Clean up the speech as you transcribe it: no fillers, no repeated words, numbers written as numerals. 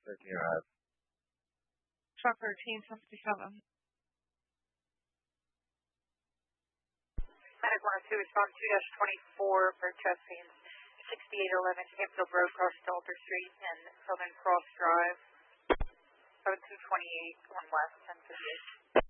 13 arrive. Truck 1367. Medic 102, respond 2-24 for chest pains, 6811 Campfield Road, across Stelter Street and Southern Cross Drive, 7228 on west, 1058.